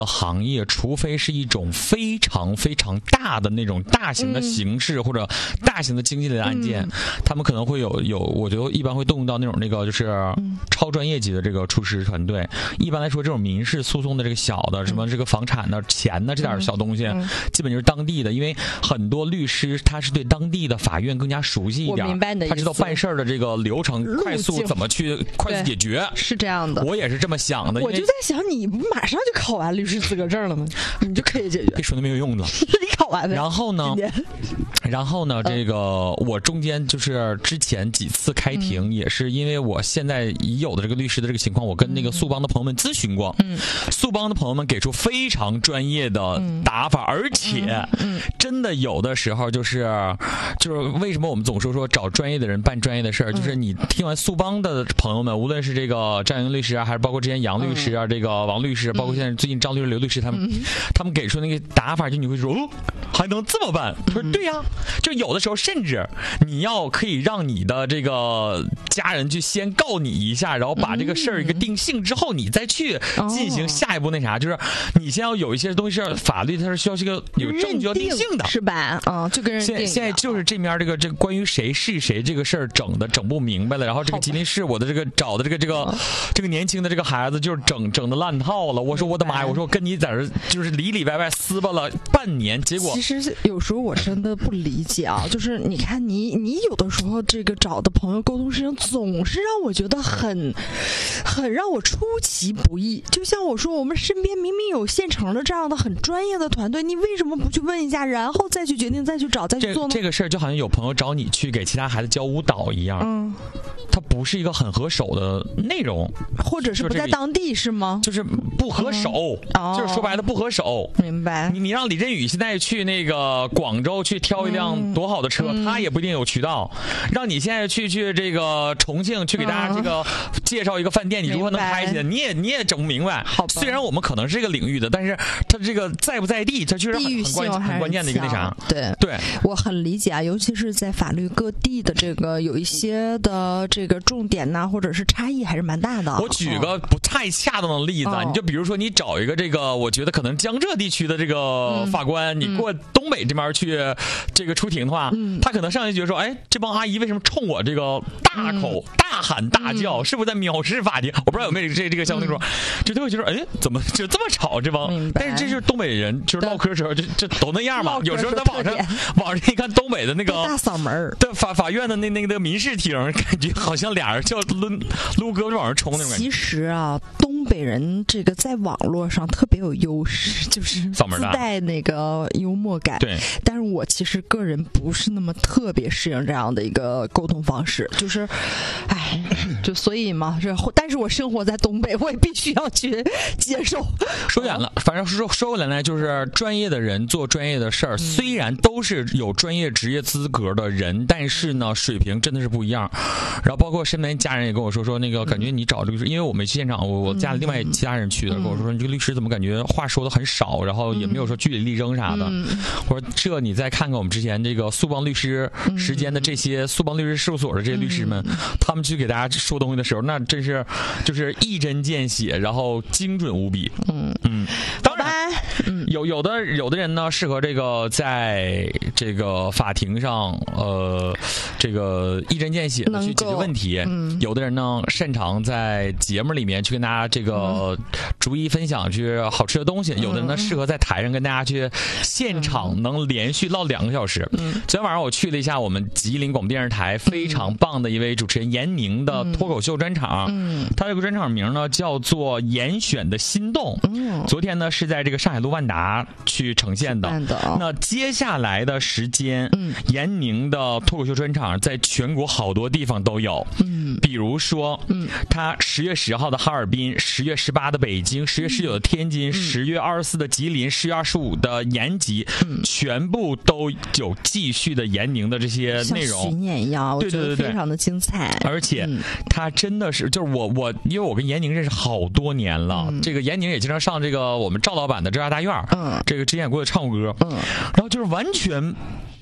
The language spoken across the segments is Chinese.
行业，除非是一种非常非常大的那种大型的形式或者大型的经济类的案件，他们可能会有，我觉得一般会动用到那种就是超专业级的这个出师团队。一般来说，这种民事诉讼的这个小的什么这个房产的钱呢这点小东西，基本就是当地的，因为很多律师他是对当地的法院更加熟悉一点， 我明白你的意思， 他知道办事的这个流程快速怎么去快速解决， 是这样的。 我也是这么想的。 我就在想，你不马上就考完律师资格证了吗？你就可以解决。 别说那没有用了。 你考完了。 然后呢，这个我中间就是之前几次开庭，也是因为我现在已有的这个律师的这个情况，我跟那个速帮的朋友们咨询过，速帮的朋友们给出非常专业的打法，而且真的有的时候就是为什么我们总说找专业的人办专业的事儿，就是你听完速帮的朋友们，无论是这个张莹律师啊，还是包括之前杨律师啊，这个王律师，包括现在最近张律师、刘律师，他们给出那个打法，就你会说还能这么办？他说对呀，就有的时候甚至你可以让你的这个家人去先告你一下，然后把这个事儿一个定性之后，你再去进行下一步那啥，就是你先要有一些东西是法律它是需要这个有证据要定性的， 是吧？就跟人现在就是这面这个关于谁是谁这个事儿整不明白了，然后这个吉林市我的这个找的这个年轻的这个孩子就是整的烂套了。我说我的妈呀！我说我跟你在这就是里外撕巴了半年，结果其实有时候我真的不理解啊，就是你看你有的时候这个找的朋友沟通事情，总是让我觉得很让我出其不意。就像我说，我们身边明明有现成的这样的很专业的团队，你为什么不去问一下，然后再去决定，再去找，再去做呢？ 这个事儿就好像有朋友找你去给其他孩子教舞蹈一样，它不是一个很合手的内容， 或者是不在当地是吗？ 就是不合手，就是说白了不合手。 明白。 你让李振宇现在去那个广州去挑一辆多好的车，他也不一定有渠道。让你现在去这个重庆去给大家这个介绍一个饭店，你如何能开起来？你也整不明白。虽然我们可能是这个领域的，但是他这个在不在地，这确实很关键的一个那啥。 对，我很理解啊，尤其是在法律各地的这个有一些的这个重点呐，或者是差异还是蛮大的。 我举个不太恰当的例子，你就比如说你找一个这个，我觉得可能江浙地区的这个法官，你过东北这边去这个出庭的话，他可能上去觉得说，哎，这帮阿姨为什么冲我这个大喊大叫，是不是在藐视法庭？我不知道有没有这个相对说，就他会觉得，哎，怎么就这么吵这帮？但是这就是东北人，就是唠嗑时候就都那样嘛。有时候在网上一看东北的那个大嗓门的法院的那个民事庭，感觉好像俩人就撸胳膊往上冲那种感觉。 其实啊，东北人这个在网络上特别有优势，就是自带那个幽默感。 对， 但是我其实个人不是那么特别适应这样的一个沟通方式，就是，就所以嘛，但是我生活在东北，我也必须要去接受。 说远了，反正说回来呢，就是专业的人做专业的事儿，虽然都是有专业职业资格的人，但是呢，水平真的是不一样。然后包括身边家人也跟我说那个感觉你找律师，因为我没去现场，我家里另外其他人去的，跟我说你这个律师怎么感觉话说的很少，然后也没有说据理力争啥的。我说这你再看看我们之前这个速帮律师时间的这些速帮律师事务所的这些律师们，他们去给大家说东西的时候，那真是就是一针见血，然后精准无比。当然，有的人呢适合这个在这个法庭上这个一针见血的去解决问题，有的人呢擅长在节目里面去跟大家这个逐一分享去好吃的东西，有的人呢适合在台上跟大家去现场能连续唠2个小时。昨天晚上我去了一下我们吉林广播电视台非常棒的一位主持人闫宁的脱口秀专场，他这个专场名呢叫做严选的心动。昨天呢是在这个上海路万达去呈现的。那接下来的时间，闫宁的脱口秀专场在全国好多地方都有。比如说，他10月10号的哈尔滨，10月18的北京，10月19的天津，10月24的吉林，10月25的延吉，全部都有继续的闫宁的这些内容， 像巡演一样，我觉得非常的精彩。 而且他真的是，就是我因为我跟闫宁认识好多年了，这个闫宁也经常上这个我们赵老板的浙大大院，这个之前演过的唱过歌，然后就是完全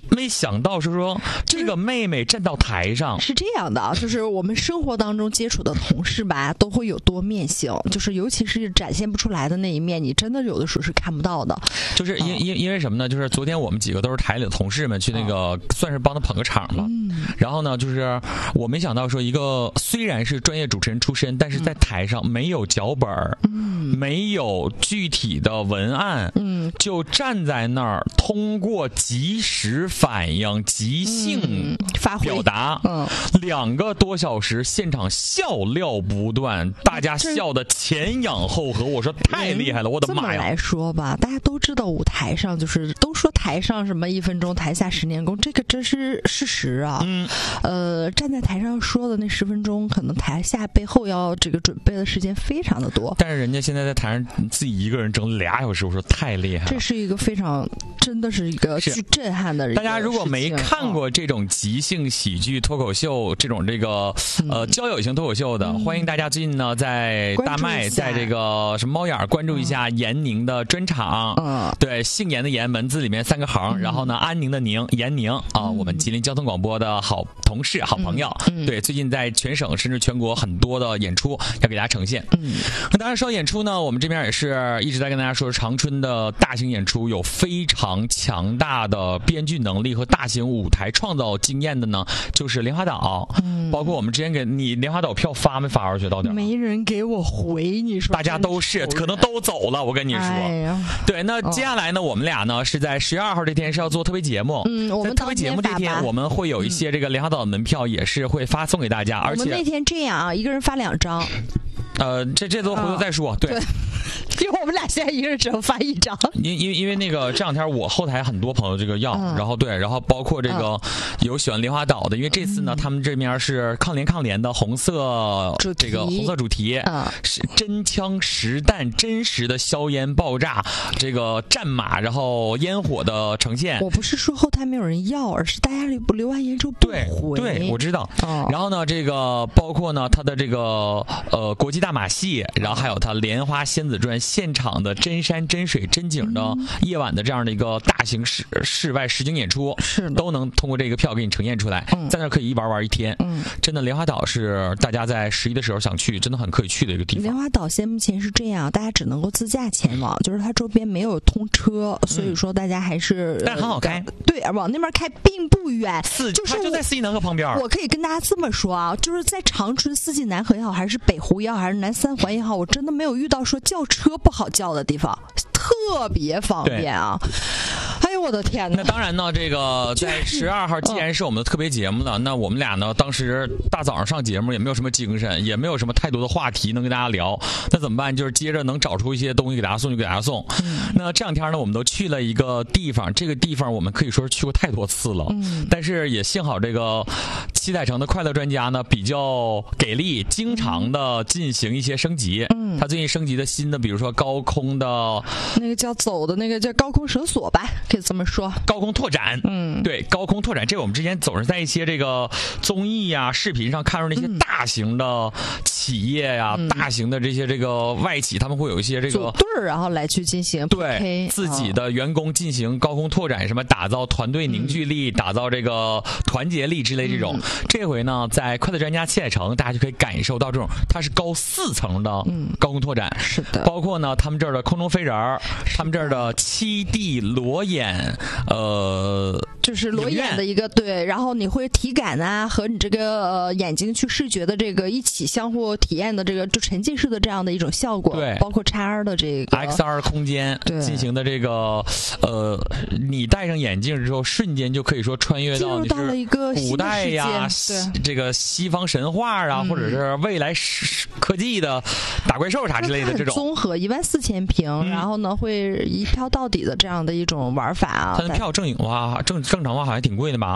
没想到是说这个妹妹站到台上是这样的啊，就是我们生活当中接触的同事吧，都会有多面性，就是尤其是展现不出来的那一面，你真的有的时候是看不到的。 就是因为什么呢？就是昨天我们几个都是台里的同事们去那个算是帮他捧个场嘛。然后呢，就是我没想到说一个虽然是专业主持人出身，但是在台上没有脚本，没有具体的文案，就站在那儿，通过即时反应、即兴发挥表达，2个多小时，现场笑料不断，大家笑得前仰后合。我说太厉害了，我的妈呀！ 这么来说吧，大家都知道舞台上就是都说台上什么1分钟，台下10年功，这个真是事实啊。站在台上说的那10分钟，可能台下背后要这个准备的时间非常的多。 但是人家现在在台上自己一个人整2小时，我说太厉害了。 这是一个非常真的是一个巨震撼的人。 大家如果没看过这种即兴喜剧脱口秀，这种这个交友型脱口秀的，欢迎大家最近呢在大麦，在这个什么猫眼关注一下闫宁的专场。对，姓严的严，文字里面3个横，然后呢安宁的宁，闫宁啊，我们吉林交通广播的好同事、好朋友。对，最近在全省甚至全国很多的演出要给大家呈现。那当然说演出呢，我们这边也是一直在跟大家说，长春的大型演出有非常强大的编剧能力和大型舞台创造经验的呢，就是莲花岛。包括我们之前给你莲花岛票发没发出去？到底没人给我回，你说大家都是可能都走了，我跟你说。对，那接下来呢，我们俩呢是在10月2号这天是要做特别节目。 我们特别节目这天我们会有一些这个莲花岛的门票也是会发送给大家，而且我们那天这样啊，一个人发2张。 这都回头再说。对， 因为我们俩现在一个人只能发1张。 因为那个这2天我后台很多朋友这个要，然后包括这个有喜欢莲花岛的，因为这次呢他们这边是抗联的红色这个红色主题，是真枪实弹真实的硝烟爆炸这个战马，然后烟火的呈现。 我不是说后台没有人要，而是大家留完言之后不回。 对，我知道。然后呢，这个包括呢他的这个国际大马戏，然后还有他《莲花仙子传》现场的真山真水真景的夜晚的这样的一个大型室外实景演出，都能通过这个票给你呈现出来。在那可以一玩1天。真的莲花岛是大家在11的时候想去，真的很可以去的一个地方。 莲花岛现目前是这样，大家只能够自驾前往，就是它周边没有通车，所以说大家还是但很好开。 对，往那边开并不远， 它就在四季南河旁边。 我可以跟大家这么说啊，就是在长春四季南河也好，还是北湖也好，还是南3环也好，我真的没有遇到说叫车不好叫的地方，特别方便啊。哎呦我的天哪！ 那当然呢，这个在10月2号既然是我们的特别节目了，那我们俩呢当时大早上上节目也没有什么精神，也没有什么太多的话题能跟大家聊，那怎么办？就是接着能找出一些东西给大家送就给大家送。那这2天呢我们都去了一个地方，这个地方我们可以说是去过太多次了，但是也幸好这个七彩城的快乐专家呢比较给力，经常的进行一些升级。他最近升级的新的，比如说高空的那个叫走的那个叫高空绳索吧，可以这么说， 高空拓展。对，高空拓展，这个我们之前总是在一些这个综艺啊视频上看出那些大型的企业呀、大型的这些这个外企，他们会有一些这个组队，然后来去进行 PK， 对自己的员工进行高空拓展，什么打造团队凝聚力，打造这个团结力之类这种。这回呢在快乐专家七彩城大家就可以感受到这种它是高4层的高空拓展。 是的， 包括呢他们这儿的空中飞人，他们这儿的7D 裸眼就是裸眼的一个对，然后你会体感啊和你这个眼睛去视觉的这个一起相互体验的这个就沉浸式的这样的一种效果。 对， 包括 XR 的这个 XR 空间进行的这个你戴上眼镜之后瞬间就可以说穿越到了一个古代呀，这个西方神话啊，或者是未来科技的打怪兽啥之类的这种综合14000平，然后呢会一票到底的这样的一种玩法啊。 它的票正常话好像挺贵的吧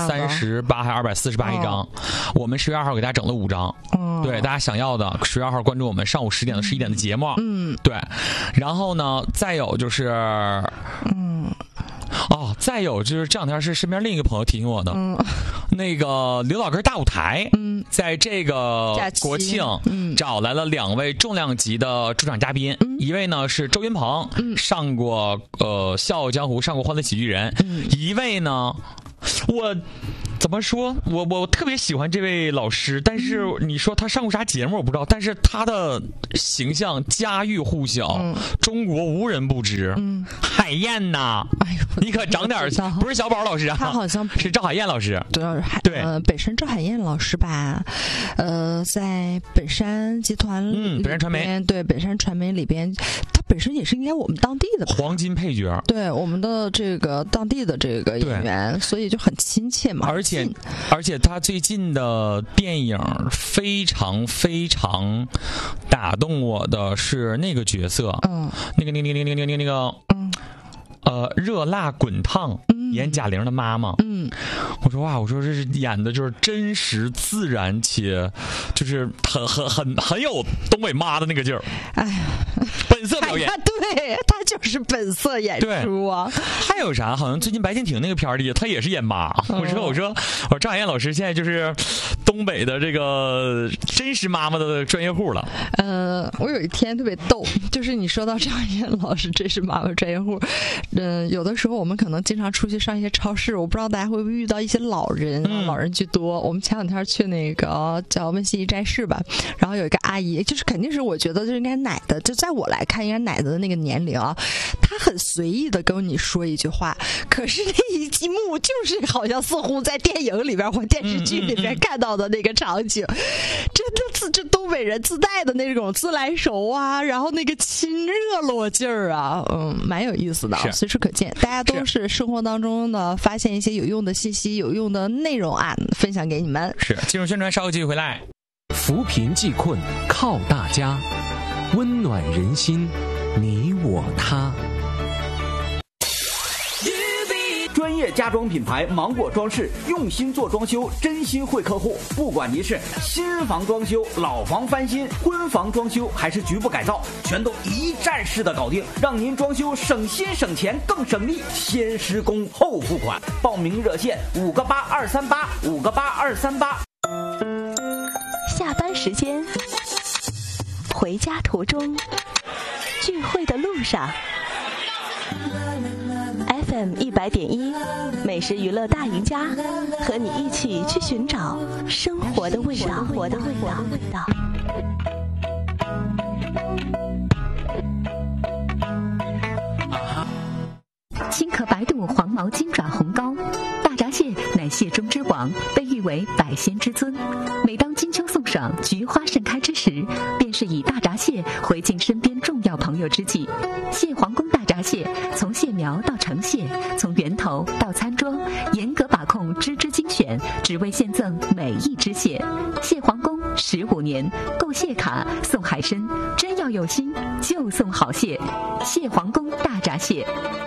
，238还是248一张。我们10月2号给大家整了5张。对，大家想要的10月2号关注我们上午10点到11点的节目。对，然后呢再有就是再有就是这2天是身边另一个朋友提醒我的，那个刘老根大舞台，在这个国庆找来了2位重量级的驻场嘉宾，一位呢是周云鹏，上过笑傲江湖，上过欢乐喜剧人，一位呢我怎么说？我特别喜欢这位老师，但是你说他上过啥节目我不知道，但是他的形象家喻户晓，中国无人不知。海燕呐，哎呦，你可长点，不是小宝老师啊， 他好像是赵海燕老师。 对，本身赵海燕老师吧，在本山集团， 本山传媒， 对，本山传媒里边，他本身也是应该我们当地的黄金配角， 对，我们的这个当地的这个演员，所以就很亲切嘛。 而且他最近的电影非常非常打动我的是那个角色，那个热辣滚烫，演贾玲的妈妈。我说哇，我说这是演的就是真实自然且就是很有东北妈的那个劲儿。哎呀，本色表演， 对，他就是本色演出啊。 还有啥？好像最近白敬亭那个片儿里，他也是演妈。我说张海燕老师现在就是东北的这个真实妈妈的专业户了。 我有一天特别逗，就是你说到张海燕老师真实妈妈专业户，有的时候我们可能经常出去上一些超市，我不知道大家会不会遇到一些老人，老人居多。我们前两天去那个叫温馨驿站市吧，然后有一个阿姨，就是肯定是我觉得就应该奶的，就在我来看应该奶的那个年龄啊，她很随意的跟你说一句话，可是那一幕就是好像似乎在电影里边或电视剧里边看到的那个场景，真的这东北人自带的那种自来熟啊，然后那个亲热络劲儿啊，蛮有意思的，随处可见。大家都是生活当中呢发现一些有用的信息、有用的内容啊，分享给你们。 是进入宣传，稍后继续回来。 扶贫济困靠大家，温暖人心，你我他。 专业家装品牌芒果装饰，用心做装修，真心惠客户。不管您是新房装修、老房翻新、婚房装修，还是局部改造，全都一站式的搞定，让您装修省心省钱更省力。先施工后付款，报名热线58238，58238。 下班时间，回家途中，聚会的路上。FM 100.1美食娱乐大赢家，和你一起去寻找生活的味道。 青壳白肚黄毛金爪红膏，大闸蟹乃蟹中之王，被誉为百仙之尊。每当金秋送爽、菊花盛开之时，便是以大闸蟹回敬身边重要朋友之际。蟹皇宫大闸蟹从蟹苗到成蟹，从源头到餐桌，严格把控只精选，只为献赠每一只蟹。蟹皇宫15年，购蟹卡送海参，真要有心就送好蟹。蟹皇宫大闸蟹。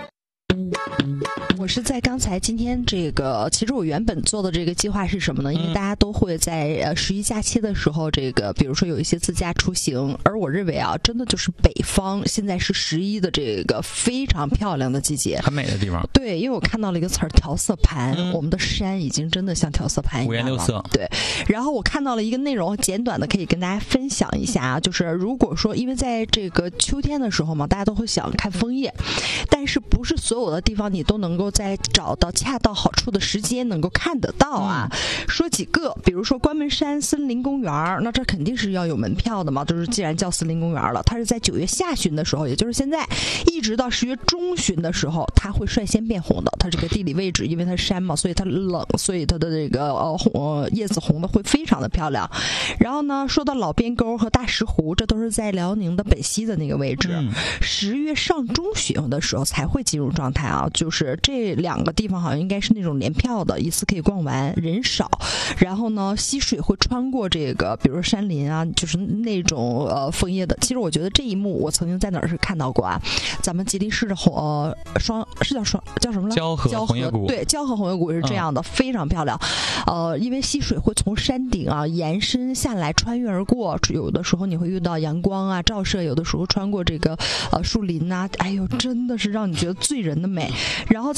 我是在今天这个，其实我原本做的这个计划是什么呢？因为大家都会在11假期的时候，这个比如说有一些自驾出行，而我认为啊，真的就是北方现在是11的这个非常漂亮的季节， 很美的地方。 对，因为我看到了一个词儿调色盘，我们的山已经真的像调色盘一样了， 五颜六色。 对，然后我看到了一个内容，简短的可以跟大家分享一下啊，就是如果说因为在这个秋天的时候嘛，大家都会想看枫叶，但是不是所有的地方你都能够在找到恰到好处的时间能够看得到啊。说几个，比如说关门山森林公园，那这肯定是要有门票的嘛，就是既然叫森林公园了，它是在9月下旬的时候，也就是现在一直到10月中旬的时候，它会率先变红的。它这个地理位置因为它是山嘛，所以它冷，所以它的这个叶子红的会非常的漂亮。然后呢，说到老边沟和大石湖，这都是在辽宁的本溪的那个位置。10月上中旬的时候才会进入状态啊，就是这2个地方好像应该是那种联票的，一次可以逛完，人少。然后呢，溪水会穿过这个，比如说山林啊，就是那种枫叶的。其实我觉得这一幕我曾经在哪儿是看到过啊，咱们吉林市的叫什么了？ 交河红叶谷。 对，交河红叶谷是这样的，非常漂亮。因为溪水会从山顶啊延伸下来，穿越而过，有的时候你会遇到阳光啊照射，有的时候穿过这个树林啊，哎呦，真的是让你觉得醉人的美。然后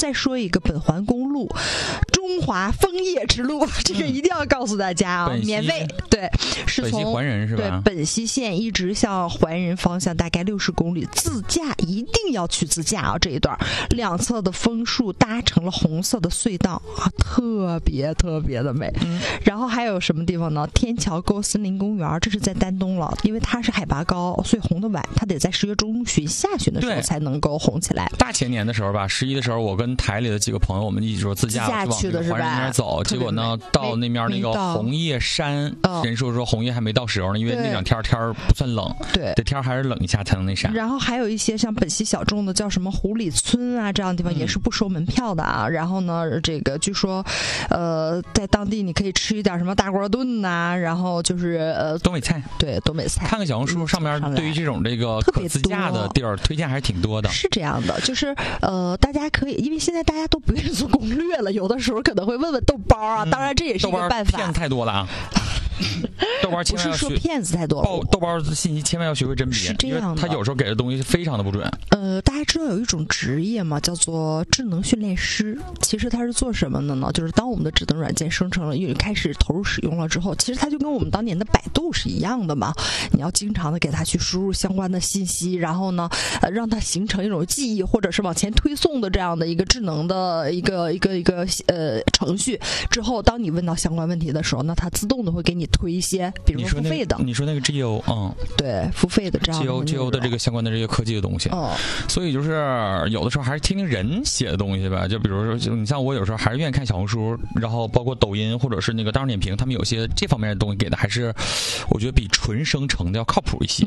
再说一个本环公路，中华枫叶之路，这个一定要告诉大家啊，免费。对，是从环仁是吧？ 对，本溪线一直向环仁方向大概60公里，自驾一定要去自驾啊！这一段两侧的枫树搭成了红色的隧道啊，特别的美。然后还有什么地方呢？天桥沟森林公园，这是在丹东了，因为它是海拔高，所以红的晚，它得在10月中旬下旬的时候才能够红起来。 大前年的时候吧，11的时候，我跟台里的几个朋友，我们一起说自驾去的是吧？ 环仁那边走，结果呢，到那边那个红叶山，人说红叶还没到时候呢，因为那两天不算冷， 对， 这天还是冷一下才能那啥。 然后还有一些像本溪小众的，叫什么湖里村啊，这样的地方也是不收门票的啊。然后呢，这个据说，在当地你可以吃一点什么大锅炖呐，然后就是东北菜， 对，东北菜。 看看小红书上面对于这种这个可自驾的地儿推荐还是挺多的。 是这样的，就是大家可以，因为现在大家都不愿意做攻略了，有的时候可能会问问豆包啊，当然这也是一个办法。 骗子太多了啊！豆包不是说骗子太多了， 豆包的信息千万要学会甄别， 是这样的， 他有时候给的东西非常的不准。 大家知道有一种职业吗？叫做智能训练师。其实他是做什么的呢？就是当我们的智能软件生成了，因为开始投入使用了之后，其实它就跟我们当年的百度是一样的嘛。你要经常的给它去输入相关的信息，然后呢，让它形成一种记忆，或者是往前推送的这样的一个智能的一个程序。之后，当你问到相关问题的时候，那它自动的会给你推一些，比如说付费的。 你说那个 GO， 对，付费的这样的 GO 的这个相关的这些科技的东西。所以就是有的时候还是听听人写的东西吧。就比如说，你像我有时候还是愿意看小红书，然后包括抖音或者是那个大众点评，他们有些这方面的东西给的还是我觉得比纯生成的要靠谱一些。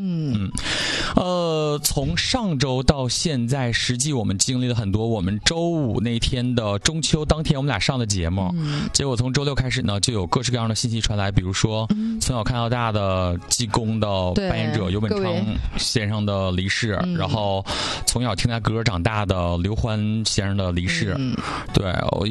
从上周到现在，实际我们经历了很多。我们周5那天的中秋当天，我们俩上的节目，结果从周6开始呢，就有各式各样的信息传来，比如说从小看到大的济公的扮演者尤本昌先生的离世，然后从小听他歌长大的刘欢先生的离世，对我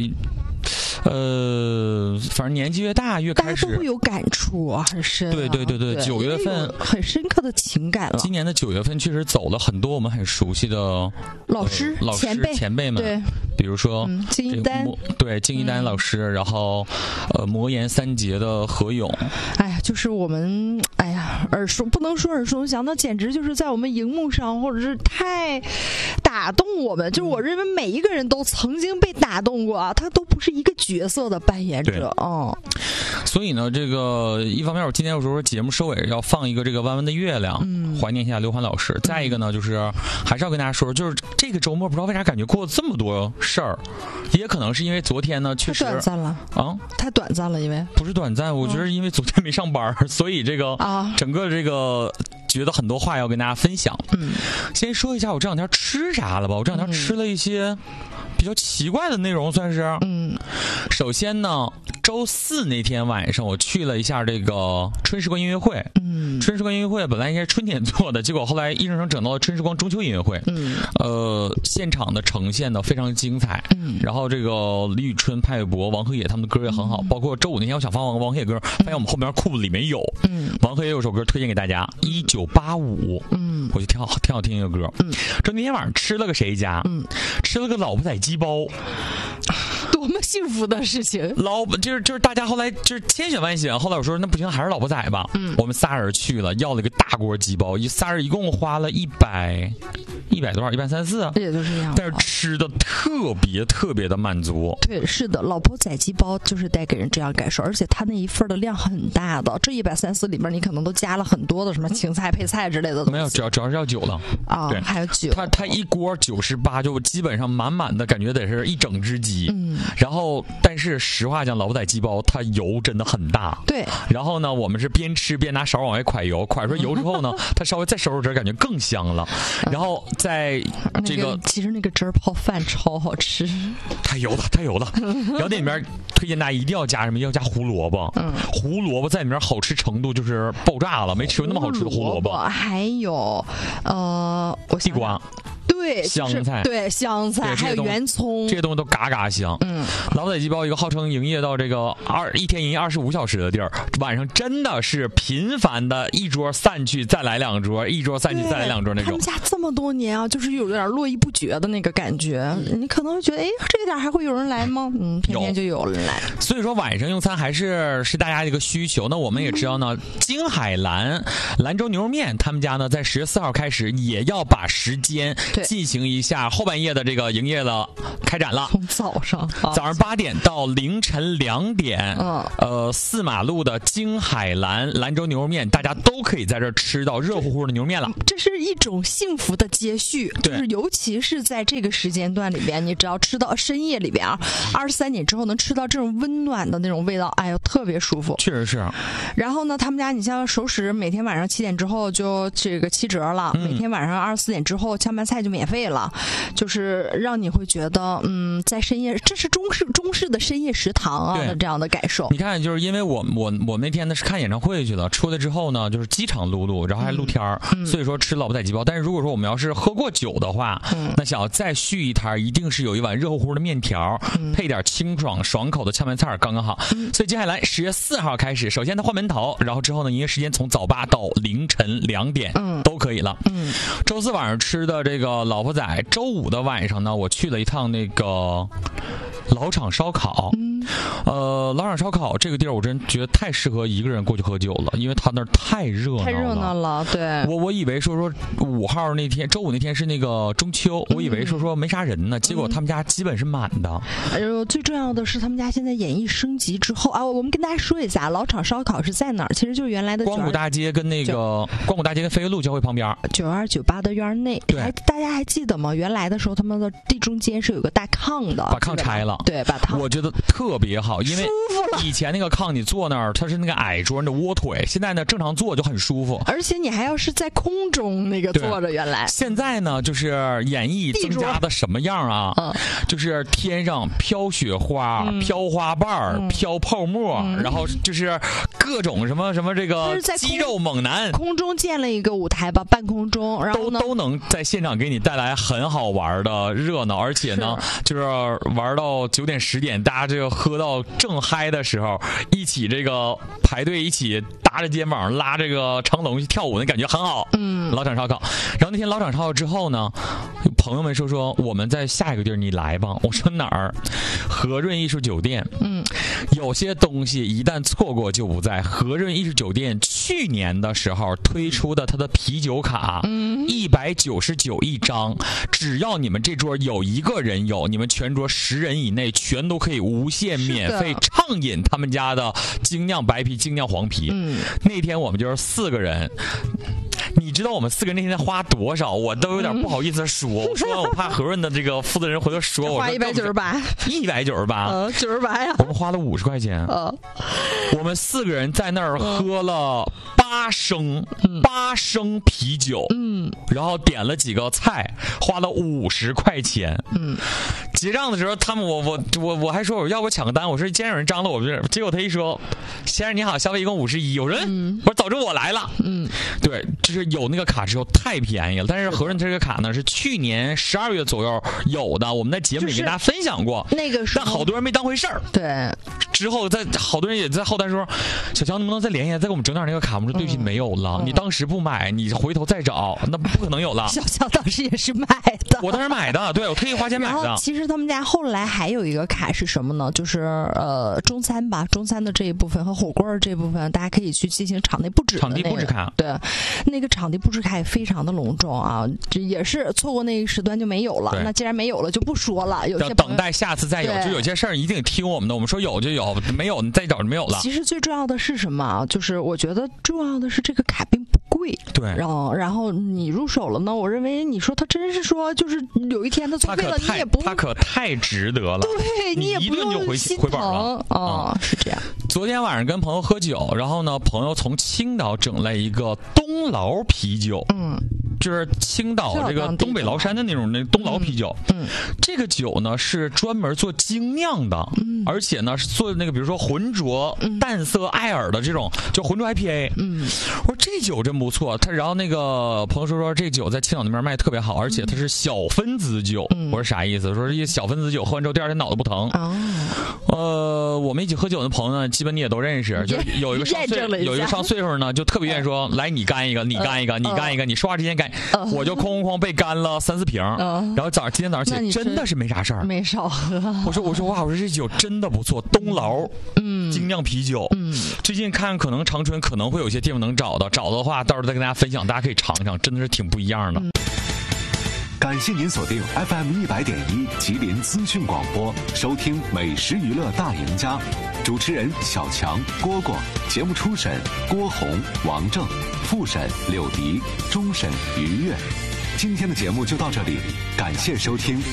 反正年纪越大越开始， 大家都会有感触啊，很深。 对，9月份很深刻的情感了。 今年的9月份确实走了很多我们很熟悉的老师、 前辈们， 对， 比如说金一丹， 对，金一丹老师，然后魔岩三杰的何勇。 哎呀，就是我们，哎呀，不能说耳熟能详，那简直就是在我们荧幕上，或者是太打动我们。就是我认为每一个人都曾经被打动过啊，他都不是一个角色的扮演者哦。 所以呢，这个一方面我今天有时候节目收尾要放一个这个弯弯的月亮，怀念一下刘欢老师。再一个呢，就是还是要跟大家说，就是这个周末不知道为啥感觉过了这么多事儿，也可能是因为昨天呢确实太短暂了啊，太短暂了，因为不是短暂，我觉得因为昨天没上班，所以这个整个这个觉得很多话要跟大家分享。先说一下我这两天吃啥了吧，我这两天吃了一些比较奇怪的内容，算是。首先呢，周4那天晚上我去了一下这个春时光音乐会。春时光音乐会本来应该是春天做的，结果后来艺生整到了春时光中秋音乐会。现场的呈现呢非常精彩。然后这个李宇春、潘玮柏、王和也他们的歌也很好，包括周5那天我想放王和也歌，发现我们后面裤子里面有。王和也有首歌推荐给大家，1985。我觉得挺好听一个歌。就那天晚上吃了个谁家？吃了个老婆仔鸡包。 多么幸福的事情！ 就是大家后来就是千选万选，后来我说那不行，还是老婆仔吧。我们仨人去了，要了一个大锅鸡包，仨人一共花了100多少？130， 也就是这样。 但是吃的特别的满足。 对，是的，老婆仔鸡包就是带给人这样感受，而且它那一份的量很大的，这130里面你可能都加了很多的什么青菜配菜之类的东西。 没有，主要是要酒了啊，对，还有酒。 它一锅98，就基本上满满的感觉得是一整只鸡。然后但是实话讲，老婆仔鸡包它油真的很大。 对。 然后呢，我们是边吃边拿勺往外蒯油，蒯出油之后呢，它稍微再收拾汁，感觉更香了。然后在这个其实那个汁儿泡饭超好吃， 太油了。然后那里面推荐大家一定要加什么？要加胡萝卜。胡萝卜在里面好吃程度就是爆炸了，没吃过那么好吃的胡萝卜。 还有地瓜。 对， 对， 香菜， 对香菜，还有圆葱， 这些东西都嘎嘎香。老北鸡包一个号称营业到这个一天营业25小时的地儿，晚上真的是频繁的一桌散去再来2桌，一桌散去再来2桌那种。 他们家这么多年啊，就是有点络绎不绝的那个感觉。你可能会觉得，哎，这点还会有人来吗？偏偏就有人来。 所以说晚上用餐还是大家的一个需求。那我们也知道呢，京海兰州牛肉面他们家呢在10月4号开始也要把时间进行一下后半夜的这个营业的开展了。 从早上 8点到凌晨2点，4马路的京海兰州牛肉面，大家都可以在这儿吃到热乎乎的牛肉面了。 这是一种幸福的接续，就是尤其是在这个时间段里边，你只要吃到深夜里边23点之后能吃到这种温暖的那种味道，哎呦，特别舒服。 确实是。 然后呢，他们家你像熟食，每天晚上7点之后就这个7折了，每天晚上24点之后炝拌菜就免费了，就是让你会觉得在深夜，这是中式的深夜食堂啊的这样的感受。 你看，就是因为我那天呢是看演唱会去了，出来之后呢就是机场撸，然后还露天所以说吃老不仔鸡包。但是如果说我们要是喝过酒的话，那想要再续一摊，一定是有一碗热乎乎的面条，配点清爽口的炝拌菜刚刚好。所以接下来10月4号开始，首先它换门头，然后之后呢营业时间从早8到凌晨2点都可以了。周4晚上吃的这个老婆仔，周5的晚上呢我去了一趟那个老厂烧烤。老厂烧烤这个地儿我真觉得太适合一个人过去喝酒了，因为他那儿太热闹了。对，我以为说5号那天，周5那天是那个中秋，我以为说没啥人呢，结果他们家基本是满的。 最重要的是他们家现在演艺升级之后啊，我们跟大家说一下，老厂烧烤是在哪儿？其实就是原来的光谷大街跟那个光谷大街跟飞跃路交汇旁边 ，9298的院内。对，大家还记得吗？原来的时候他们的地中间是有个大炕的， 把炕拆了。 对，把炕。 我觉得特别好，因为以前那个炕你坐那儿，它是那个矮桌，那窝腿。现在呢，正常坐就很舒服， 而且你还要是在空中那个坐着。原来现在呢，就是演艺增加的什么样啊？就是天上飘雪花、飘花瓣、飘泡沫，然后就是各种什么这个肌肉猛男， 空中建了一个舞台吧，半空中，然后呢都能在现场给你带来很好玩的热闹，而且呢，就是玩到9点10点，大家这个喝到正嗨的时候，一起这个排队，一起搭着肩膀拉这个长龙去跳舞，那感觉很好。老厂烧烤。然后那天老厂烧烤之后呢，朋友们说我们在下一个地儿你来吧。我说哪儿？和润艺术酒店。有些东西一旦错过就不在。和润艺术酒店去年的时候推出的它的啤酒卡，199一张，只要你们这桌有1个人有，你们全桌10人以内全都可以无限免费畅饮他们家的精酿白啤、精酿黄啤。那天我们就是4个人。你知道我们4个人那天花多少？我都有点不好意思说。我说我怕和润的这个负责人回头说我。 花198，198 呀。我们花了50块钱。我们4个人在那儿喝了8升啤酒，然后点了几个菜，花了50块钱。结账的时候，他们我还说我要不抢个单，我说既然有人张了我这，结果他一说，先生你好，消费一共51，我说早知我来了。对，就是有那个卡之后太便宜了，但是和润这个卡呢是去年12月左右有的，我们在节目里跟大家分享过， 那个但好多人没当回事儿。 对， 之后好多人也在后台说，小强能不能再联系，再给我们整点那个卡？我们说对不起，没有了。你当时不买，你回头再找，那不可能有了。 小强当时也是买的， 我当时买的，对，我特意花钱买的。 其实他们家后来还有一个卡是什么呢？就是中餐吧，中餐的这一部分和火锅这一部分，大家可以去进行场内布置的、 场地布置卡。 对，那个场地布置卡也非常的隆重啊，这也是错过那个时段就没有了。那既然没有了，就不说了。有些要等待下次再有，就有些事儿一定听我们的，我们说有就有，没有你再找就没有了。 其实最重要的是什么？就是我觉得重要的是这个卡并不贵。 对， 然后你入手了呢，我认为你说他真是说就是有一天他作废了，你也不他可太值得了。 对，你也不用就回本了。 是这样。 昨天晚上跟朋友喝酒，然后呢，朋友从青岛整来一个东劳啤酒。 就是青岛这个东北崂山的那种东崂啤酒。这个酒呢是专门做精酿的，而且呢是做那个比如说浑浊、淡色艾尔的这种，就浑浊 IPA。我说这酒真不错，然后那个朋友说这酒在青岛那边卖特别好，而且它是小分子酒。我说啥意思？说这小分子酒喝完之后第二天脑袋不疼。我们一起喝酒的朋友呢，基本你也都认识，就有一个上岁数呢，就特别愿意说，来你干一个，你干一个，你干一个，你说话之间干，我就哐哐被干了3-4瓶，然后今天早上起来真的是没啥事儿， 没少喝。 我说哇，我说这酒真的不错，东崂精酿啤酒。最近看可能长春可能会有些地方能找到的话，到时候再跟大家分享，大家可以尝尝，真的是挺不一样的。 感谢您锁定 FM 100.1吉林资讯广播，收听美食娱乐大赢家。主持人小强、蝈蝈，节目初审郭红、王正，复审柳迪，终审于越。今天的节目就到这里，感谢收听。